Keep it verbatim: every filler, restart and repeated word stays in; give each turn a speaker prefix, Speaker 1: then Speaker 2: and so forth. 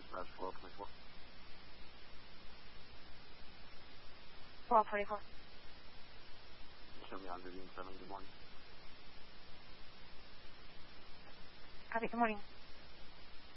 Speaker 1: Dispatch twelve twenty-four.
Speaker 2: twelve twenty-four.
Speaker 1: Show me on Vivian seven. Good morning.
Speaker 2: Copy. Good morning.